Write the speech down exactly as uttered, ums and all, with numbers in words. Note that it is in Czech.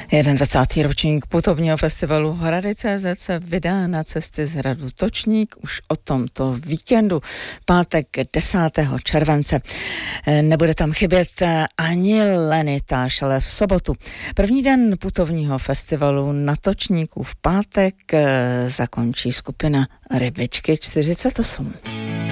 dvacátý první ročník putovního festivalu Hrady tečka cé zet se vydá na cesty z hradu Točník už o tomto víkendu, pátek desátého července. Nebude tam chybět ani Lenitáš, ale v sobotu. První den putovního festivalu na Točníku v pátek zakončí skupina Rybičky čtyřicet osm.